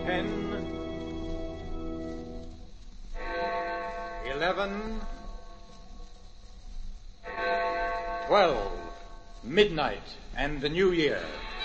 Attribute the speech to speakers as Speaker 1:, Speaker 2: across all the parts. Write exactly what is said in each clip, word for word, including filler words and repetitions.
Speaker 1: ten, eleven, twelve, midnight, and the new year.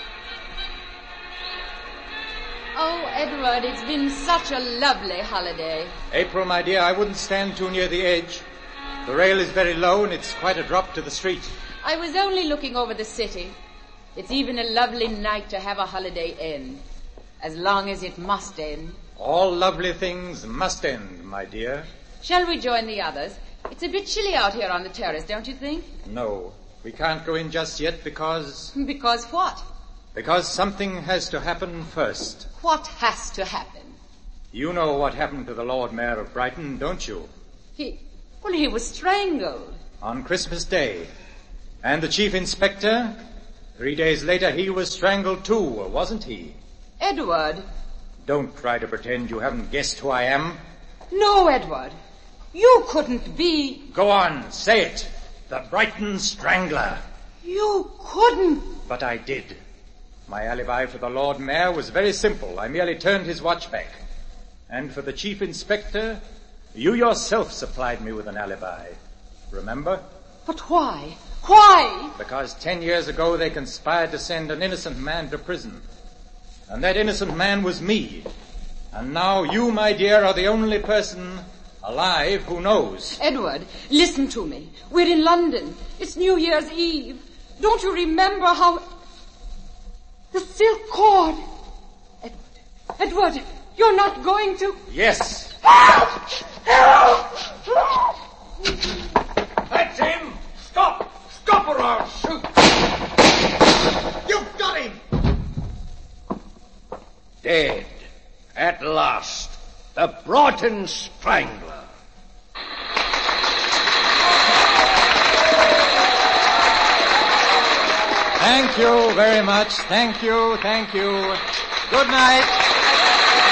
Speaker 2: Oh, Edward, it's been such a lovely holiday.
Speaker 1: April, my dear, I wouldn't stand too near the edge. The rail is very low and it's quite a drop to the street.
Speaker 2: I was only looking over the city. It's even a lovely night to have a holiday end, as long as it must end.
Speaker 1: All lovely things must end, my dear.
Speaker 2: Shall we join the others? It's a bit chilly out here on the terrace, don't you think?
Speaker 1: No, we can't go in just yet because...
Speaker 2: Because what?
Speaker 1: Because something has to happen first.
Speaker 2: What has to happen?
Speaker 1: You know what happened to the Lord Mayor of Brighton, don't you?
Speaker 2: He... Well, he was strangled.
Speaker 1: On Christmas Day. And the Chief Inspector, three days later, he was strangled too, wasn't he?
Speaker 2: Edward.
Speaker 1: Don't try to pretend you haven't guessed who I am.
Speaker 2: No, Edward. You couldn't be...
Speaker 1: Go on, say it. The Brighton Strangler.
Speaker 2: You couldn't.
Speaker 1: But I did. My alibi for the Lord Mayor was very simple. I merely turned his watch back. And for the Chief Inspector, you yourself supplied me with an alibi. Remember?
Speaker 2: But why? Why?
Speaker 1: Because ten years ago they conspired to send an innocent man to prison. And that innocent man was me. And now you, my dear, are the only person alive who knows.
Speaker 2: Edward, listen to me. We're in London. It's New Year's Eve. Don't you remember how... The silk cord. Edward, Edward, you're not going to...
Speaker 1: Yes.
Speaker 2: Help! Help!
Speaker 3: That's him! Stop! Stop or I'll shoot! You've got him! Dead. At last. The Brighton Strangler.
Speaker 1: Thank you very much. Thank you, thank you. Good night.